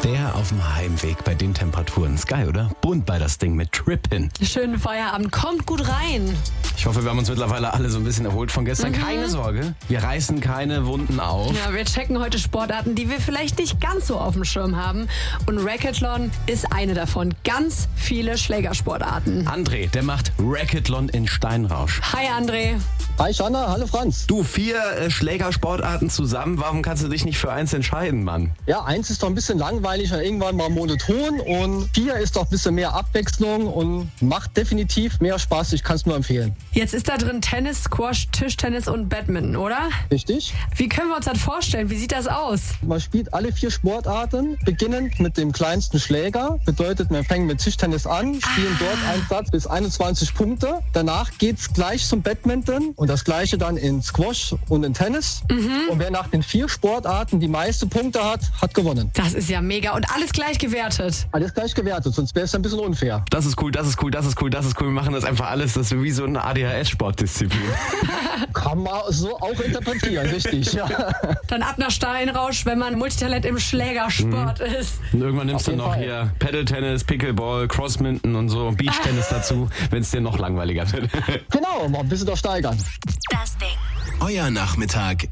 Der auf dem Heimweg bei den Temperaturen. Ist geil, oder? Bunt bei das Ding mit Trippin. Schönen Feierabend. Kommt gut rein. Ich hoffe, wir haben uns mittlerweile alle so ein bisschen erholt von gestern. Keine Sorge, wir reißen keine Wunden auf. Ja, wir checken heute Sportarten, die wir vielleicht nicht ganz so auf dem Schirm haben. Und Racathlon ist eine davon. Ganz viele Schlägersportarten. André, der macht Racathlon in Steinrausch. Hi André. Hi Shanna, hallo Franz. Du, 4 Schlägersportarten zusammen. Warum kannst du dich nicht für eins entscheiden, Mann? Ja, 1 ist doch ein bisschen langweilig und irgendwann mal monoton und 4 ist doch ein bisschen mehr Abwechslung und macht definitiv mehr Spaß. Ich kann es nur empfehlen. Jetzt ist da drin Tennis, Squash, Tischtennis und Badminton, oder? Richtig? Wie können wir uns das vorstellen? Wie sieht das aus? Man spielt alle 4 Sportarten, beginnend mit dem kleinsten Schläger. Bedeutet, wir fangen mit Tischtennis an, spielen dort einen Satz bis 21 Punkte. Danach geht's gleich zum Badminton und das gleiche dann in Squash und in Tennis. Und wer nach den 4 Sportarten die meisten Punkte hat, hat gewonnen. Das ist ja mega. Und alles gleich gewertet. Alles gleich gewertet, sonst wäre es ein bisschen unfair. Das ist cool, das ist cool, das ist cool, das ist cool. Wir machen das einfach alles. Das ist wie so eine ADHS-Sportdisziplin. Kann man so auch interpretieren, richtig, ja. Dann ab nach Steinrausch, wenn man Multitalent im Schlägersport ist. Und irgendwann nimmst du Auf jeden noch Fall. hier Paddle-Tennis, Pickleball, Crossminton und so, Beach-Tennis dazu, wenn es dir noch langweiliger wird. Genau, mal ein bisschen doch steigern. Das Ding. Euer Nachmittag